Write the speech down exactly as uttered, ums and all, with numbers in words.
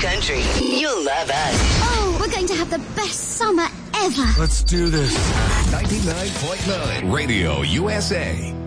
country, you'll love us. Oh, we're going to have the best summer ever. Let's do this. ninety-nine point nine Radio U S A.